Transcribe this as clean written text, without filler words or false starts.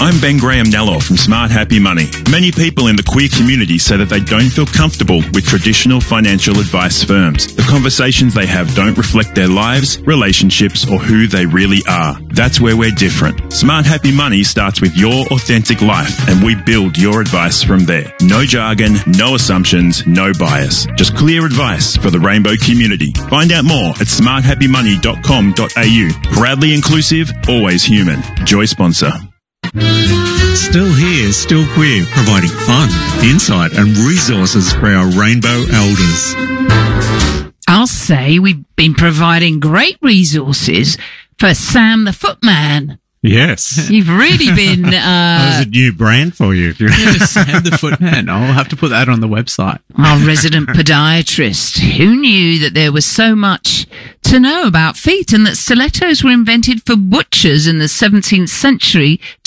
I'm Ben Graham Nello from Smart Happy Money. Many people in the queer community say that they don't feel comfortable with traditional financial advice firms. The conversations they have don't reflect their lives, relationships, or who they really are. That's where we're different. Smart Happy Money starts with your authentic life, and we build your advice from there. No jargon, no assumptions, no bias. Just clear advice for the rainbow community. Find out more at smarthappymoney.com.au. Proudly inclusive, always human. Joy sponsor. Still here, still queer, providing fun, insight and resources for our rainbow elders. I'll say we've been providing great resources for Sam the Footman. Yes. You've really been... that was a new brand for you. Sam the Footman. I'll have to put that on the website. Our resident podiatrist. Who knew that there was so much to know about feet and that stilettos were invented for butchers in the 17th century